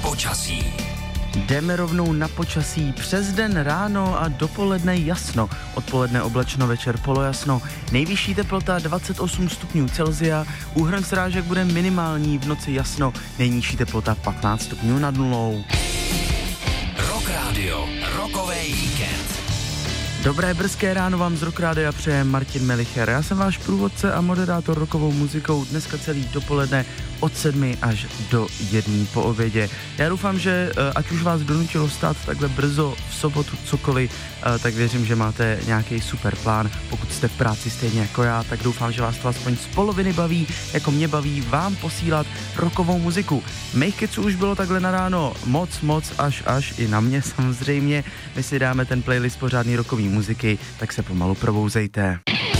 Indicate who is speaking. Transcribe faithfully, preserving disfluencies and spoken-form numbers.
Speaker 1: počasí.
Speaker 2: Jdeme rovnou na počasí. Přes den ráno a dopoledne jasno. Odpoledne oblačno, večer polojasno. Nejvyšší teplota dvacet osm stupňů Celsia. Úhrn srážek bude minimální, v noci jasno. Nejnižší teplota patnáct stupňů nad nulou.
Speaker 1: Rock Radio, rokový víkend.
Speaker 2: Dobré brzké ráno vám z Rock Rádia přeje Martin Melicher. Já jsem váš průvodce a moderátor rockovou muzikou dneska celý dopoledne od sedmi až do jedné po obědě. Já doufám, že ať už vás donutilo stát takhle brzo v sobotu cokoliv, tak věřím, že máte nějaký super plán. Pokud jste v práci stejně jako já, tak doufám, že vás to aspoň z poloviny baví, jako mě baví vám posílat rockovou muziku. Mých keců už bylo takhle na ráno moc, moc, až, až i na mě samozřejmě. My si dáme ten playlist pořádný rockový muziky, tak se pomalu probouzejte.